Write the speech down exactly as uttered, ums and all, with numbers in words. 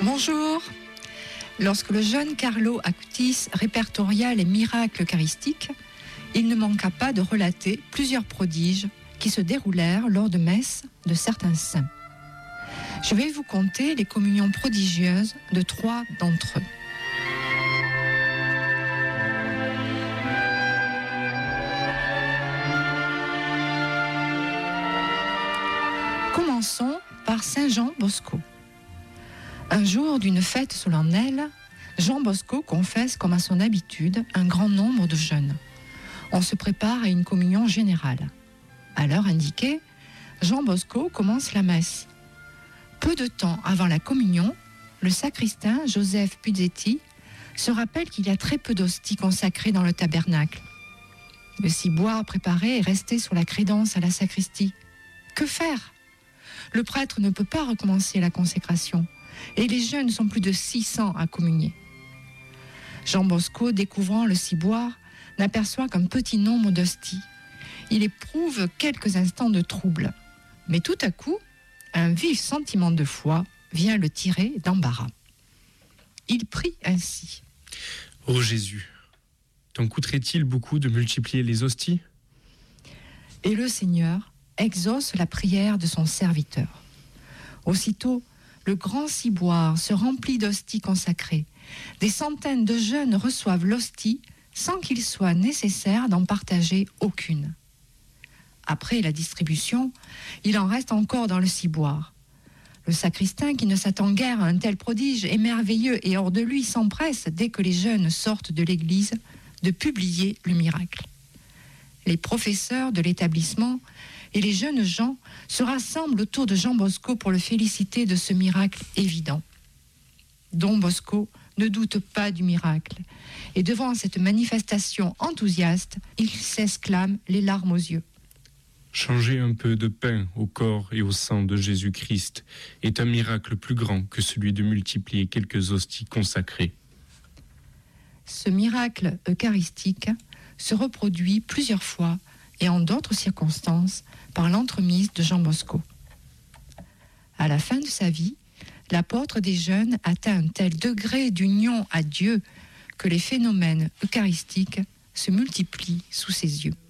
Bonjour. Lorsque le jeune Carlo Acutis répertoria les miracles eucharistiques, il ne manqua pas de relater plusieurs prodiges qui se déroulèrent lors de messes de certains saints. Je vais vous conter les communions prodigieuses de trois d'entre eux. Commençons par Saint Jean Bosco. Un jour d'une fête solennelle, Jean Bosco confesse comme à son habitude un grand nombre de jeunes. On se prépare à une communion générale. À l'heure indiquée, Jean Bosco commence la messe. Peu de temps avant la communion, le sacristain Joseph Puzzetti se rappelle qu'il y a très peu d'hosties consacrées dans le tabernacle. Le ciboire préparé est resté sur la crédence à la sacristie. Que faire ? Le prêtre ne peut pas recommencer la consécration et les jeunes sont plus de six cents à communier. Jean Bosco, découvrant le ciboire, n'aperçoit qu'un petit nombre d'hosties. Il éprouve quelques instants de trouble. Mais tout à coup, un vif sentiment de foi vient le tirer d'embarras. Il prie ainsi. Ô Jésus, t'en coûterait-il beaucoup de multiplier les hosties ? Et le Seigneur exauce la prière de son serviteur. Aussitôt, le grand ciboire se remplit d'hosties consacrées. Des centaines de jeunes reçoivent l'hostie sans qu'il soit nécessaire d'en partager aucune. Après la distribution, il en reste encore dans le ciboire. Le sacristain, qui ne s'attend guère à un tel prodige, est merveilleux et hors de lui s'empresse, dès que les jeunes sortent de l'église, de publier le miracle. Les professeurs de l'établissement et les jeunes gens se rassemblent autour de Jean Bosco pour le féliciter de ce miracle évident. Don Bosco ne doute pas du miracle, et devant cette manifestation enthousiaste, il s'exclame les larmes aux yeux. Changer un peu de pain au corps et au sang de Jésus-Christ est un miracle plus grand que celui de multiplier quelques hosties consacrées. Ce miracle eucharistique se reproduit plusieurs fois et en d'autres circonstances par l'entremise de Jean Bosco. À la fin de sa vie, l'apôtre des jeunes atteint un tel degré d'union à Dieu que les phénomènes eucharistiques se multiplient sous ses yeux.